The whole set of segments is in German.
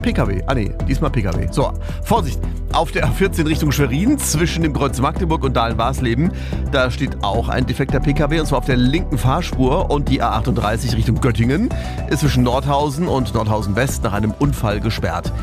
PKW. Ah nee, diesmal PKW. So, Vorsicht. Auf der A14 Richtung Schwerin zwischen dem Kreuz Magdeburg und Dahlen-Warsleben, da steht auch ein defekter PKW und zwar auf der linken Fahrspur, und die A38 Richtung Göttingen ist zwischen Nordhausen und Nordhausen West nach einem Unfall gesperrt.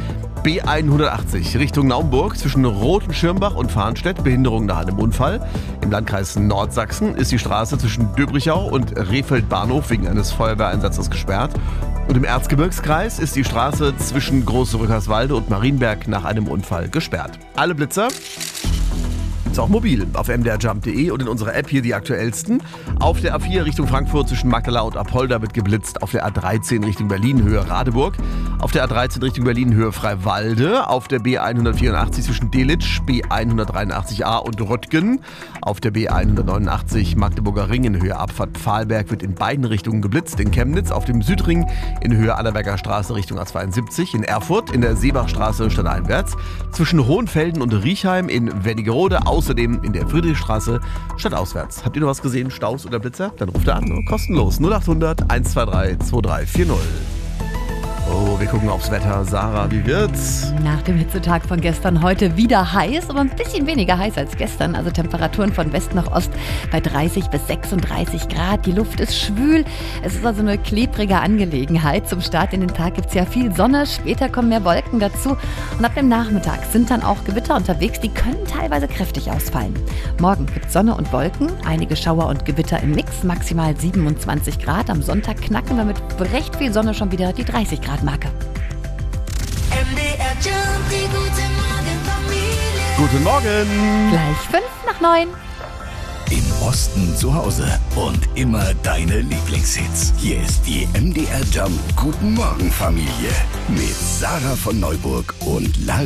B180 Richtung Naumburg zwischen Rotenschirmbach und Farnstedt, Behinderung nach einem Unfall. Im Landkreis Nordsachsen ist die Straße zwischen Döbrichau und Rehfeld Bahnhof wegen eines Feuerwehreinsatzes gesperrt. Und im Erzgebirgskreis ist die Straße zwischen Große Rückerswalde und Marienberg nach einem Unfall gesperrt. Alle Blitzer ist auch mobil auf mdrjump.de und in unserer App hier die aktuellsten. Auf der A4 Richtung Frankfurt zwischen Magdala und Apolda wird geblitzt. Auf der A13 Richtung Berlin Höhe Radeburg. Auf der A13 Richtung Berlin Höhe Freiwalde. Auf der B184 zwischen Delitzsch, B183a und Röttgen. Auf der B189 Magdeburger Ring in Höhe Abfahrt Pfahlberg wird in beiden Richtungen geblitzt. In Chemnitz auf dem Südring in Höhe Allerberger Straße Richtung A72. In Erfurt in der Seebachstraße stadteinwärts. Zwischen Hohenfelden und Riechheim in Wernigerode. Außerdem in der Friedrichstraße stadtauswärts. Habt ihr noch was gesehen? Staus oder Blitzer? Dann ruft er an. Kostenlos. 0800 123 2340. Oh, wir gucken aufs Wetter. Sarah, wie wird's? Nach dem Hitzetag von gestern heute wieder heiß, aber ein bisschen weniger heiß als gestern. Also Temperaturen von West nach Ost bei 30 bis 36 Grad. Die Luft ist schwül. Es ist also eine klebrige Angelegenheit. Zum Start in den Tag gibt's ja viel Sonne. Später kommen mehr Wolken dazu. Und ab dem Nachmittag sind dann auch Gewitter unterwegs. Die können teilweise kräftig ausfallen. Morgen gibt's Sonne und Wolken. Einige Schauer und Gewitter im Mix. Maximal 27 Grad. Am Sonntag knacken wir mit recht viel Sonne schon wieder die 30 Grad Marke. MDR Jump, die gute Morgenfamilie. Guten Morgen! Gleich 5:09. Im Osten zu Hause und immer deine Lieblingshits. Hier ist die MDR Jump Guten Morgen Familie mit Sarah von Neuburg und Lara